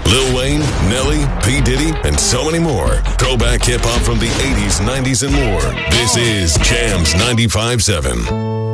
Lil Wayne, Nelly, P. Diddy, and so many more. Throwback hip-hop from the 80s, 90s, and more. This is Jams 95.7.